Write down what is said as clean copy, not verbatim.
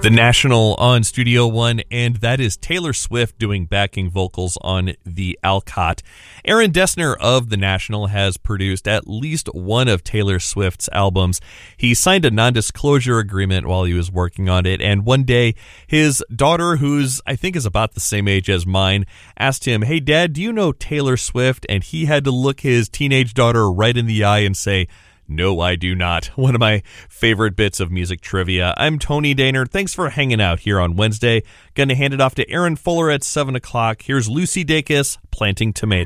The National on Studio One, and that is Taylor Swift doing backing vocals on the Alcott. Aaron Dessner of The National has produced at least one of Taylor Swift's albums. He signed a non-disclosure agreement while he was working on it, and one day his daughter, who's I think is about the same age as mine, asked him, "Hey Dad, do you know Taylor Swift?" And he had to look his teenage daughter right in the eye and say, "No, I do not." One of my favorite bits of music trivia. I'm Tony Daner. Thanks for hanging out here on Wednesday. Going to hand it off to Aaron Fuller at 7 o'clock. Here's Lucy Dacus, Planting Tomatoes.